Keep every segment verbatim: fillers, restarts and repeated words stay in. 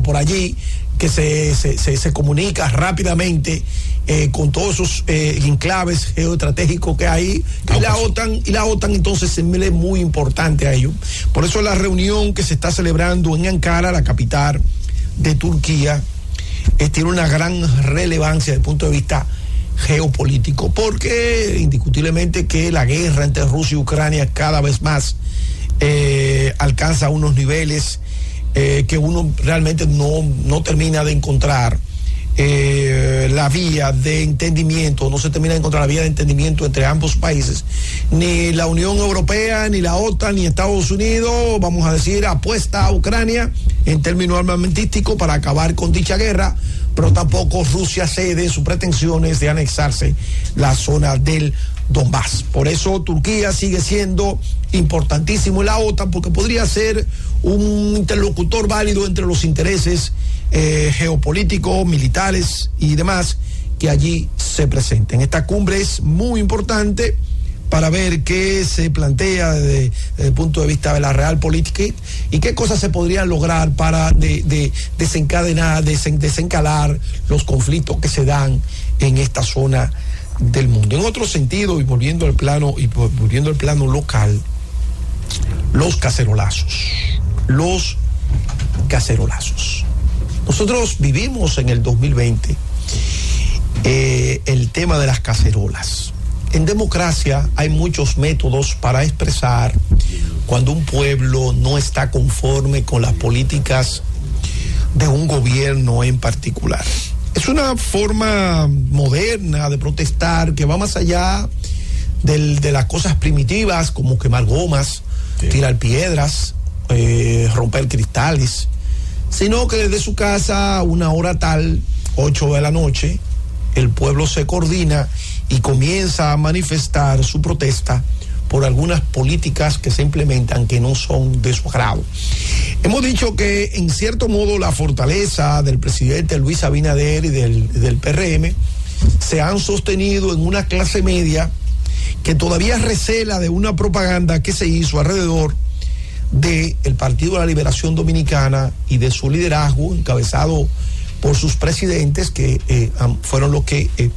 por allí, que se, se, se, se comunica rápidamente eh, con todos esos eh, enclaves geoestratégicos que hay, y la OTAN, y la OTAN entonces se me es muy importante a ello. Por eso la reunión que se está celebrando en Ankara, la capital de Turquía, eh, tiene una gran relevancia desde el punto de vista geopolítico, porque indiscutiblemente que la guerra entre Rusia y Ucrania cada vez más eh, alcanza unos niveles eh, que uno realmente no, no termina de encontrar eh, la vía de entendimiento, no se termina de encontrar la vía de entendimiento entre ambos países. Ni la Unión Europea, ni la OTAN, ni Estados Unidos, vamos a decir, apuesta a Ucrania en términos armamentísticos para acabar con dicha guerra, pero tampoco Rusia cede sus pretensiones de anexarse la zona del Donbass. Por eso Turquía sigue siendo importantísimo en la OTAN, porque podría ser un interlocutor válido entre los intereses eh, geopolíticos, militares y demás que allí se presenten. Esta cumbre es muy importante para ver qué se plantea desde, desde el punto de vista de la realpolitik y qué cosas se podrían lograr para de, de desencadenar, desen, desencalar los conflictos que se dan en esta zona del mundo. En otro sentido, y volviendo al plano, y volviendo al plano local, los cacerolazos. Los cacerolazos. Nosotros vivimos en el dos mil veinte eh, el tema de las cacerolas. En democracia hay muchos métodos para expresar cuando un pueblo no está conforme con las políticas de un gobierno en particular. Es una forma moderna de protestar que va más allá del, de las cosas primitivas como quemar gomas, sí, tirar piedras, eh, romper cristales, sino que desde su casa a una hora tal, ocho de la noche, el pueblo se coordina y comienza a manifestar su protesta por algunas políticas que se implementan que no son de su agrado. Hemos dicho que en cierto modo la fortaleza del presidente Luis Abinader y del, del P R M se han sostenido en una clase media que todavía recela de una propaganda que se hizo alrededor del Partido de la Liberación Dominicana y de su liderazgo encabezado por sus presidentes que eh, fueron los que eh,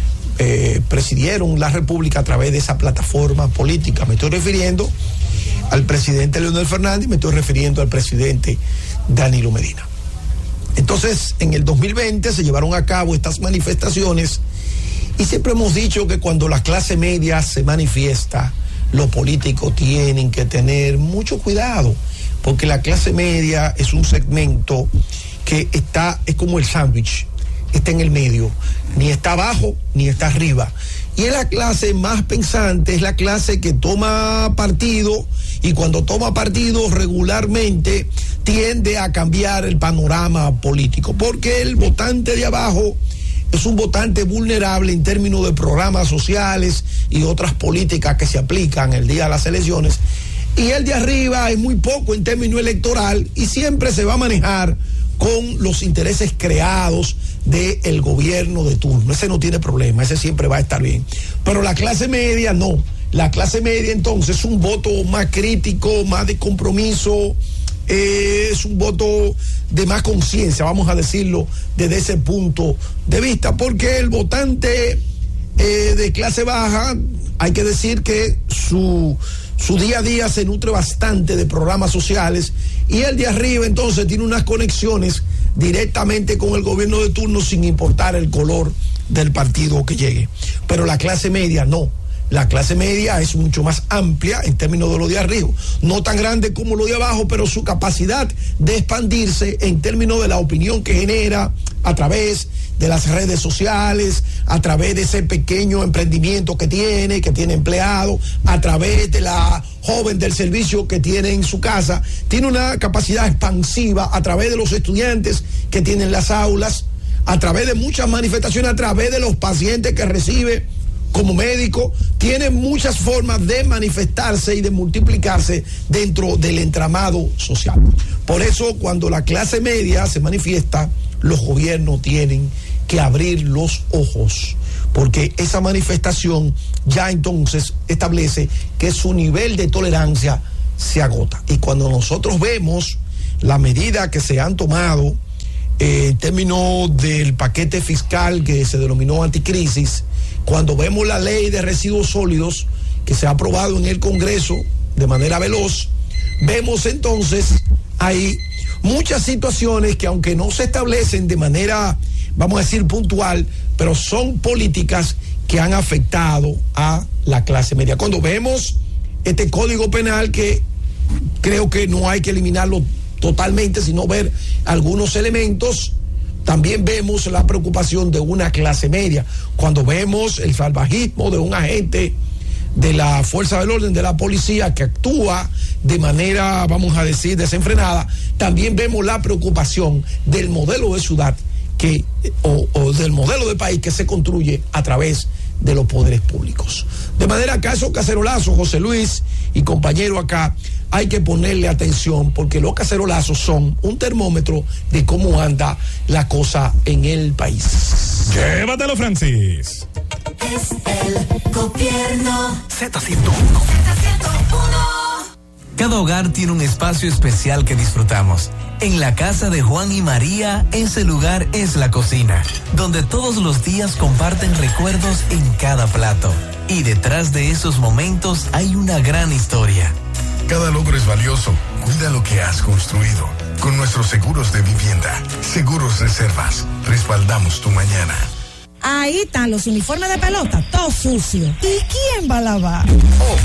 eh, presidieron la República a través de esa plataforma política. Me estoy refiriendo al presidente Leonel Fernández y me estoy refiriendo al presidente Danilo Medina. Entonces, en el dos mil veinte se llevaron a cabo estas manifestaciones y siempre hemos dicho que cuando la clase media se manifiesta, los políticos tienen que tener mucho cuidado, porque la clase media es un segmento que está, es como el sándwich, está en el medio, ni está abajo ni está arriba. Y es la clase más pensante, es la clase que toma partido, y cuando toma partido regularmente tiende a cambiar el panorama político, porque el votante de abajo es un votante vulnerable en términos de programas sociales y otras políticas que se aplican el día de las elecciones, y el de arriba es muy poco en términos electoral y siempre se va a manejar con los intereses creados del gobierno de turno. Ese no tiene problema, ese siempre va a estar bien. Pero la clase media no. La clase media entonces es un voto más crítico, más de compromiso, eh, es un voto de más conciencia, vamos a decirlo desde ese punto de vista, porque el votante eh, de clase baja, hay que decir que su, su día a día se nutre bastante de programas sociales, y el de arriba entonces tiene unas conexiones directamente con el gobierno de turno sin importar el color del partido que llegue. Pero la clase media no. La clase media es mucho más amplia en términos de lo de arriba, no tan grande como lo de abajo, pero su capacidad de expandirse en términos de la opinión que genera a través de las redes sociales, a través de ese pequeño emprendimiento que tiene, que tiene empleado, a través de la joven del servicio que tiene en su casa, tiene una capacidad expansiva a través de los estudiantes que tienen las aulas, a través de muchas manifestaciones, a través de los pacientes que recibe como médico, tiene muchas formas de manifestarse y de multiplicarse dentro del entramado social. Por eso, cuando la clase media se manifiesta, los gobiernos tienen que abrir los ojos, porque esa manifestación ya entonces establece que su nivel de tolerancia se agota. Y cuando nosotros vemos la medida que se han tomado eh, en términos del paquete fiscal que se denominó anticrisis, cuando vemos la ley de residuos sólidos que se ha aprobado en el Congreso de manera veloz, vemos entonces ahí muchas situaciones que, aunque no se establecen de manera, vamos a decir, puntual, pero son políticas que han afectado a la clase media. Cuando vemos este código penal, que creo que no hay que eliminarlo totalmente, sino ver algunos elementos, también vemos la preocupación de una clase media. Cuando vemos el salvajismo de un agente de la fuerza del orden, de la policía, que actúa de manera, vamos a decir, desenfrenada, también vemos la preocupación del modelo de ciudad que, o, o del modelo de país que se construye a través de los poderes públicos. De manera que a esos cacerolazos, José Luis y compañero acá, hay que ponerle atención, porque los cacerolazos son un termómetro de cómo anda la cosa en el país. Llévatelo, Francis. Es el gobierno. Z ciento uno. Z ciento uno. Cada hogar tiene un espacio especial que disfrutamos. En la casa de Juan y María, ese lugar es la cocina, donde todos los días comparten recuerdos en cada plato. Y detrás de esos momentos hay una gran historia. Cada logro es valioso. Cuida lo que has construido. Con nuestros seguros de vivienda, Seguros Reservas, respaldamos tu mañana. Ahí están los uniformes de pelota, todos sucios. ¿Y quién va a lavar? Oh,